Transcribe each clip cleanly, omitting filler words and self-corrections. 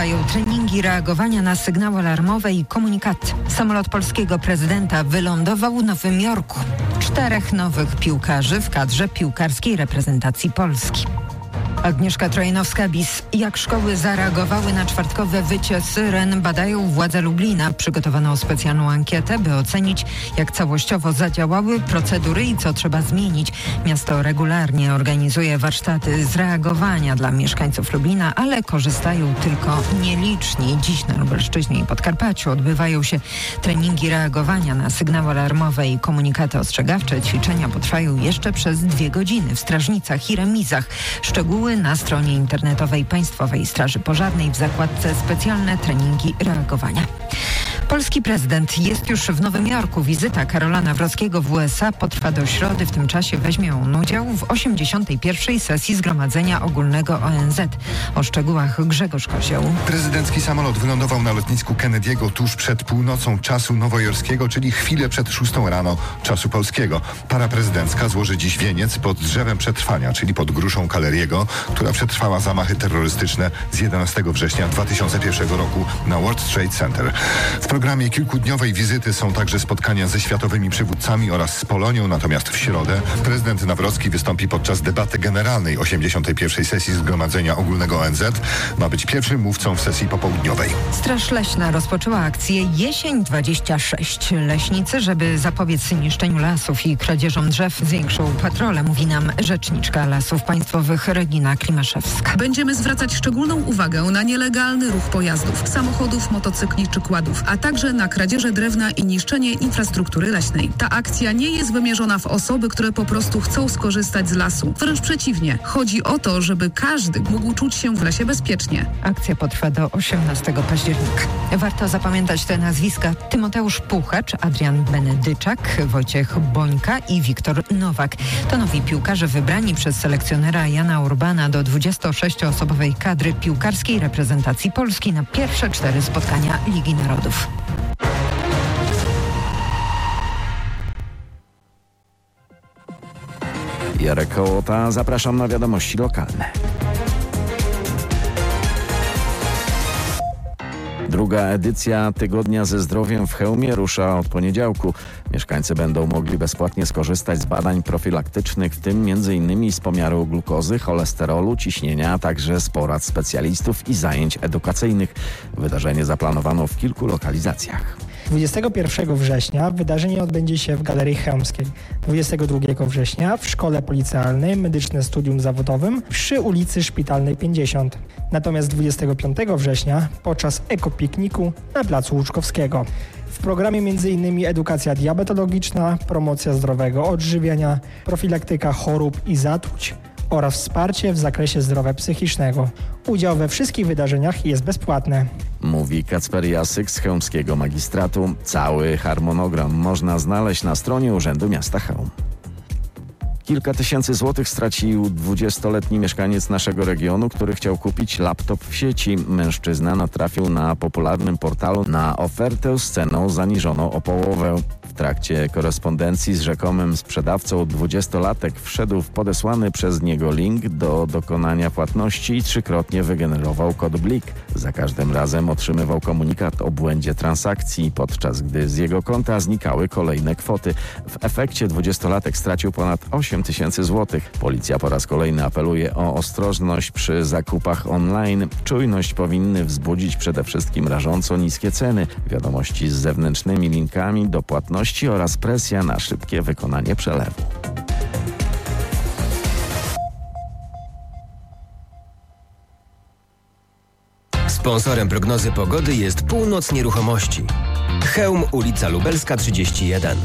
Trwają treningi reagowania na sygnały alarmowe i komunikaty. Samolot polskiego prezydenta wylądował w Nowym Jorku. 4 nowych piłkarzy w kadrze piłkarskiej reprezentacji Polski. Agnieszka Trojanowska-Bis. Jak szkoły zareagowały na czwartkowe wycie syren, badają władze Lublina. Przygotowano specjalną ankietę, by ocenić, jak całościowo zadziałały procedury i co trzeba zmienić. Miasto regularnie organizuje warsztaty z reagowania dla mieszkańców Lublina, ale korzystają tylko nieliczni. Dziś na Lubelszczyźnie i Podkarpaciu odbywają się treningi reagowania na sygnały alarmowe i komunikaty ostrzegawcze. Ćwiczenia potrwają jeszcze przez 2 godziny w strażnicach i remizach. Szczegóły na stronie internetowej Państwowej Straży Pożarnej w zakładce Specjalne treningi reagowania. Polski prezydent jest już w Nowym Jorku. Wizyta Karola Nawrockiego w USA potrwa do środy. W tym czasie weźmie on udział w 81. sesji Zgromadzenia Ogólnego ONZ. O szczegółach Grzegorz Kozioł. Prezydencki samolot wylądował na lotnisku Kennedy'ego tuż przed północą czasu nowojorskiego, czyli chwilę przed 6 rano czasu polskiego. Para prezydencka złoży dziś wieniec pod drzewem przetrwania, czyli pod gruszą Kaleriego, która przetrwała zamachy terrorystyczne z 11 września 2001 roku na World Trade Center. W programie kilkudniowej wizyty są także spotkania ze światowymi przywódcami oraz z Polonią, natomiast w środę prezydent Nawrocki wystąpi podczas debaty generalnej 81. sesji Zgromadzenia Ogólnego ONZ. Ma być pierwszym mówcą w sesji popołudniowej. Straż Leśna rozpoczęła akcję Jesień 26. Leśnicy, żeby zapobiec niszczeniu lasów i kradzieżom drzew, zwiększą patrole, mówi nam rzeczniczka Lasów Państwowych Regina Klimaszewska. Będziemy zwracać szczególną uwagę na nielegalny ruch pojazdów, samochodów, motocykli czy kładów, a także na kradzieże drewna i niszczenie infrastruktury leśnej. Ta akcja nie jest wymierzona w osoby, które po prostu chcą skorzystać z lasu. Wręcz przeciwnie. Chodzi o to, żeby każdy mógł czuć się w lesie bezpiecznie. Akcja potrwa do 18 października. Warto zapamiętać te nazwiska: Tymoteusz Puchacz, Adrian Benedyczak, Wojciech Bońka i Wiktor Nowak. To nowi piłkarze wybrani przez selekcjonera Jana Urbana do 26-osobowej kadry piłkarskiej reprezentacji Polski na pierwsze 4 spotkania Ligi Narodów. Jarek Kołota, zapraszam na wiadomości lokalne. Druga edycja Tygodnia ze zdrowiem w Chełmie rusza od poniedziałku. Mieszkańcy będą mogli bezpłatnie skorzystać z badań profilaktycznych, w tym m.in. z pomiaru glukozy, cholesterolu, ciśnienia, a także z porad specjalistów i zajęć edukacyjnych. Wydarzenie zaplanowano w kilku lokalizacjach. 21 września wydarzenie odbędzie się w Galerii Chełmskiej. 22 września w Szkole Policealnej Medyczne Studium Zawodowym przy ulicy Szpitalnej 50. Natomiast 25 września podczas ekopikniku na Placu Łuczkowskiego. W programie m.in. edukacja diabetologiczna, promocja zdrowego odżywiania, profilaktyka chorób i zatruć oraz wsparcie w zakresie zdrowia psychicznego. Udział we wszystkich wydarzeniach jest bezpłatny. Mówi Kacper Jasyk z chełmskiego magistratu. Cały harmonogram można znaleźć na stronie Urzędu Miasta Chełm. Kilka tysięcy złotych stracił 20-letni mieszkaniec naszego regionu, który chciał kupić laptop w sieci. Mężczyzna natrafił na popularnym portalu na ofertę z ceną zaniżoną o połowę. W trakcie korespondencji z rzekomym sprzedawcą 20-latek wszedł w podesłany przez niego link do dokonania płatności i 3-krotnie wygenerował kod Blik. Za każdym razem otrzymywał komunikat o błędzie transakcji, podczas gdy z jego konta znikały kolejne kwoty. W efekcie 20-latek stracił ponad 8 tysięcy złotych. Policja po raz kolejny apeluje o ostrożność przy zakupach online. Czujność powinny wzbudzić przede wszystkim rażąco niskie ceny, wiadomości z zewnętrznymi linkami do płatności oraz presja na szybkie wykonanie przelewu. Sponsorem prognozy pogody jest Północ Nieruchomości. Chełm, ulica Lubelska 31.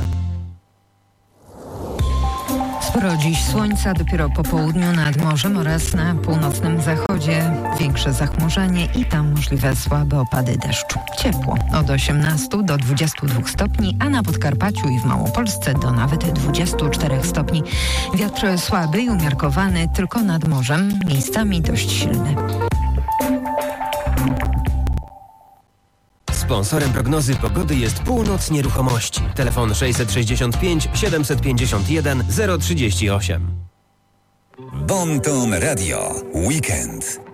Sporo dziś słońca, dopiero po południu nad morzem oraz na północnym zachodzie większe zachmurzenie i tam możliwe słabe opady deszczu. Ciepło od 18 do 22 stopni, a na Podkarpaciu i w Małopolsce do nawet 24 stopni. Wiatr słaby i umiarkowany tylko nad morzem, miejscami dość silny. Sponsorem prognozy pogody jest Północ Nieruchomości. Telefon 665 751 038. Bon Ton Radio. Weekend.